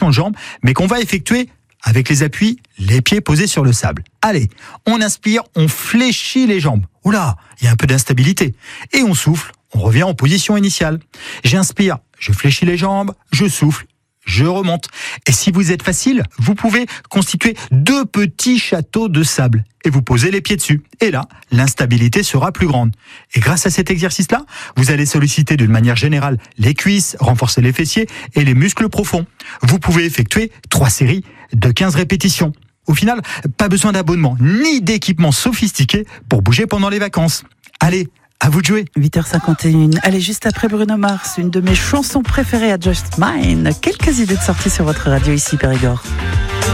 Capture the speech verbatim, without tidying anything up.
de jambes, mais qu'on va effectuer avec les appuis, les pieds posés sur le sable. Allez, on inspire, on fléchit les jambes. Oula, il y a un peu d'instabilité. Et on souffle, on revient en position initiale. J'inspire, je fléchis les jambes, je souffle, je remonte. Et si vous êtes facile, vous pouvez constituer deux petits châteaux de sable et vous posez les pieds dessus. Et là, l'instabilité sera plus grande. Et grâce à cet exercice-là, vous allez solliciter d'une manière générale les cuisses, renforcer les fessiers et les muscles profonds. Vous pouvez effectuer trois séries de quinze répétitions. Au final, pas besoin d'abonnement ni d'équipement sophistiqué pour bouger pendant les vacances. Allez, à vous de jouer. huit heures cinquante et une. Allez, juste après Bruno Mars, une de mes chansons préférées à Just Mine. Quelques idées de sortie sur votre radio ici, Périgord.